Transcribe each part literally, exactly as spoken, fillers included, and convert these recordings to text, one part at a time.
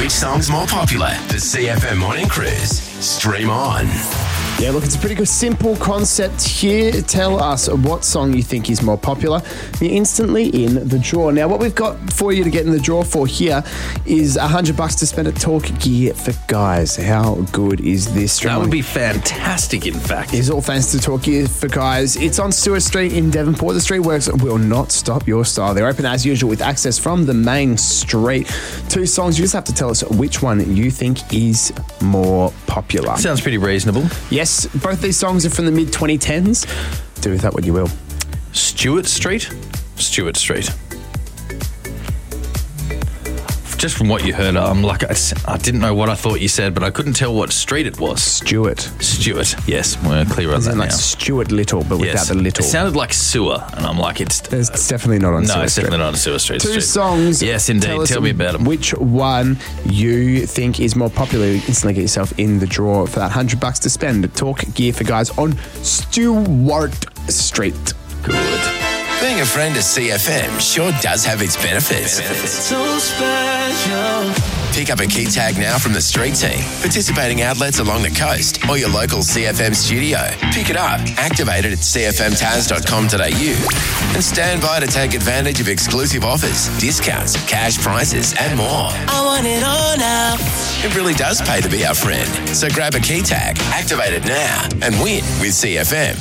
Which song's more popular? The C F M Morning Cruise. Stream on. Yeah, look, it's a pretty good, simple concept here. Tell us what song you think is more popular. You're instantly in the draw. Now, what we've got for you to get in the draw for here is a hundred bucks to spend at Talk Gear for Guys. How good is this? That would be fantastic, in fact. It's all thanks to Talk Gear for Guys. It's on Stewart Street in Devonport. The street works will not stop your style. They're open as usual with access from the main street. Two songs. You just have to tell us which one you think is more popular. Sounds pretty reasonable. Yes. Both these songs are from the mid twenty tens. Do with that what you will. Stewart Street? Stewart Street. Just from what you heard, I'm like, I, I didn't know what I thought you said, but I couldn't tell what street it was. Stewart. Stewart, yes. We're clear on Is that it like now. Stuart Little, but Yes. without the little. It sounded like sewer, and I'm like, it's... It's, it's definitely not on No, Stewart it's Street. definitely not on Sewer Street. Two Street. songs. Yes, indeed. Tell, us Tell me about them. Which one you think is more popular? You instantly get yourself in the draw for that hundred bucks to spend at Talk Gear for Guys on Stewart Street. Good. Being a friend of C F M sure does have its benefits. So special. Pick up a key tag now from the street team, participating outlets along the coast, or your local C F M studio. Pick it up, activate it at c f m taz dot com dot a u, and stand by to take advantage of exclusive offers, discounts, cash prizes, and more. I want it all now. It really does pay to be our friend. So grab a key tag, activate it now, and win with C F M.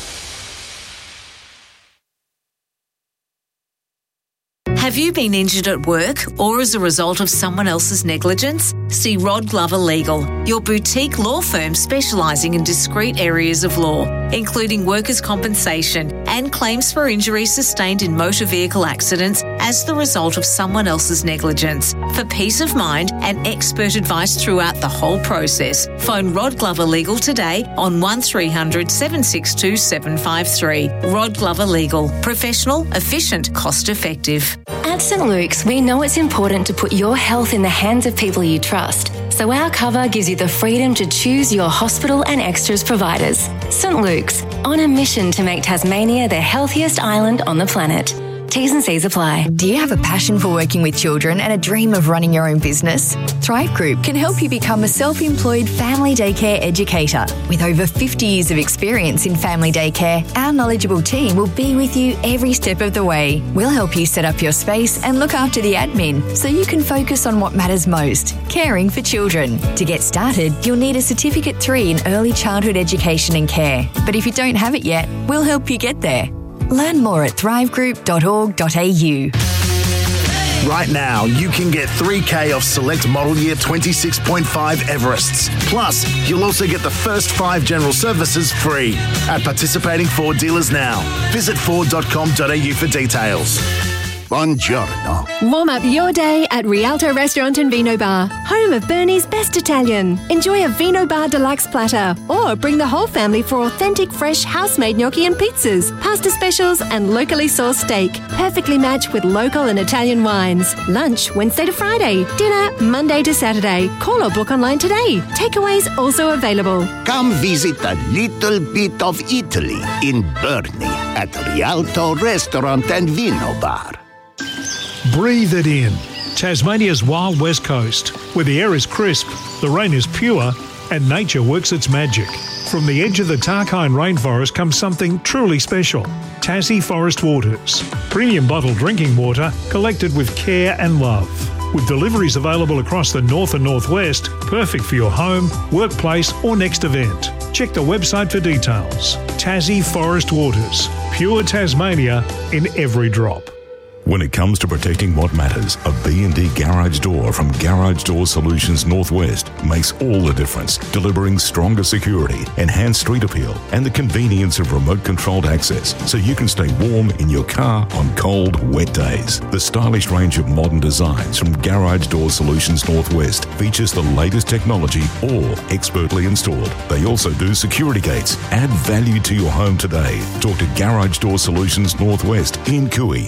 Have you been injured at work or as a result of someone else's negligence? See Rod Glover Legal, your boutique law firm specialising in discrete areas of law, including workers' compensation and claims for injuries sustained in motor vehicle accidents as the result of someone else's negligence. For peace of mind and expert advice throughout the whole process, phone Rod Glover Legal today on one three hundred, seven six two, seven five three. Rod Glover Legal. Professional, efficient, cost effective. At St Luke's, we know it's important to put your health in the hands of people you trust, so our cover gives you the freedom to choose your hospital and extras providers. St Luke's, on a mission to make Tasmania the healthiest island on the planet. T's and C's apply. Do you have a passion for working with children and a dream of running your own business? Thrive Group can help you become a self-employed family daycare educator. With over fifty years of experience in family daycare, our knowledgeable team will be with you every step of the way. We'll help you set up your space and look after the admin so you can focus on what matters most, caring for children. To get started, you'll need a Certificate three in Early Childhood Education and Care. But if you don't have it yet, we'll help you get there. Learn more at thrive group dot org dot a u. Right now, you can get three K off select model year twenty-six point five Everests. Plus, you'll also get the first five general services free at participating Ford dealers now. Visit ford dot com dot a u for details. Buongiorno. Warm up your day at Rialto Restaurant and Vino Bar, home of Bernie's best Italian. Enjoy a Vino Bar deluxe platter or bring the whole family for authentic fresh house-made gnocchi and pizzas, pasta specials and locally sourced steak, perfectly matched with local and Italian wines. Lunch Wednesday to Friday, dinner Monday to Saturday. Call or book online today. Takeaways also available. Come visit a little bit of Italy in Burnie at Rialto Restaurant and Vino Bar. Breathe it in. Tasmania's wild west coast, where the air is crisp, the rain is pure, and nature works its magic. From the edge of the Tarkine rainforest comes something truly special. Tassie Forest Waters. Premium bottled drinking water collected with care and love. With deliveries available across the north and northwest, perfect for your home, workplace or next event. Check the website for details. Tassie Forest Waters. Pure Tasmania in every drop. When it comes to protecting what matters, a B and D garage door from Garage Door Solutions Northwest makes all the difference, delivering stronger security, enhanced street appeal, and the convenience of remote-controlled access so you can stay warm in your car on cold, wet days. The stylish range of modern designs from Garage Door Solutions Northwest features the latest technology, all expertly installed. They also do security gates. Add value to your home today. Talk to Garage Door Solutions Northwest in Cooey.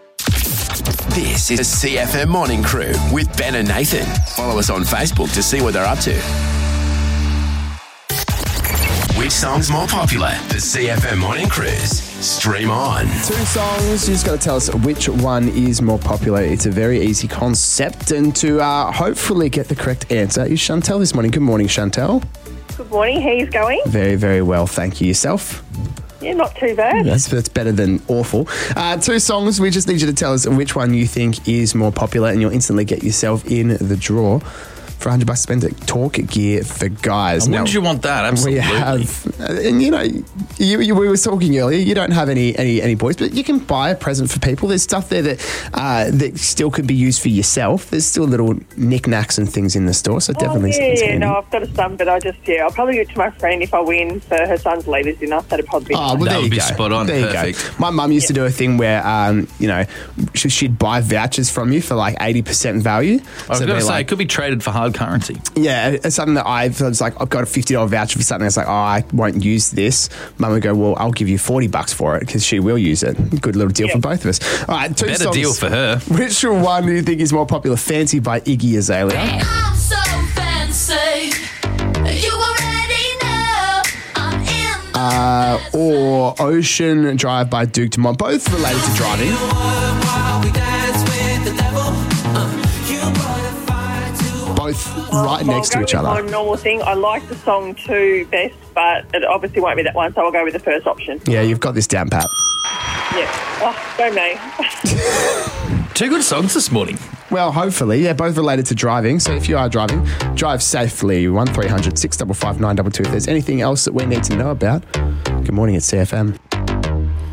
This is the C F M Morning Crew with Ben and Nathan. Follow us on Facebook to see what they're up to. Which song's more popular? The C F M Morning Cruise. Stream on. Two songs, you just got to tell us which one is more popular. It's a very easy concept. And to uh, hopefully get the correct answer is Chantel this morning. Good morning, Chantel. Good morning. How are you going? Very, very well. Thank you. Yourself? Yeah, not too bad. That's, that's better than awful. Uh, two songs. We just need you to tell us which one you think is more popular, and you'll instantly get yourself in the draw for one hundred bucks spent at Talk Gear for Guys. Wouldn't you want that? Absolutely. We have, and you know, you, you, we were talking earlier, you don't have any, any any boys, but you can buy a present for people. There's stuff there that uh, that still could be used for yourself. There's still little knickknacks and things in the store, so definitely. Oh, yeah, yeah, no, I've got a son, but I just, yeah, I'll probably give it to my friend if I win for her son's leavers dinner. That'd probably be Oh, well, nice. there would you be go. spot on. There Perfect. you go. My mum used to do a thing where, um, you know, she- she'd buy vouchers from you for like eighty percent value. I was So going to they're say, like, it could be traded for hard currency. yeah, it's something that I've it's like, I've got a fifty dollars voucher for something. It's like, oh, I won't use this. Mum would go, well, I'll give you forty bucks for it because she will use it. Good little deal for both of us. All right, two Better songs. deal for her. Which one do you think is more popular? Fancy by Iggy Azalea. I'm so fancy. You already know I'm in the Uh, or Ocean Drive by Duke Dumont. Both related to driving. while we dance with the devil. Uh, you brought a fire to Both right next to I'll go each with other. my normal thing. I like the song too best, but it obviously won't be that one, so I'll go with the first option. Yeah, you've got this down, Pat. Yeah. Oh, go me. Two good songs this morning. Well, hopefully, yeah, both related to driving. So if you are driving, drive safely. one three hundred six five five nine two two. If there's anything else that we need to know about, good morning at C F M.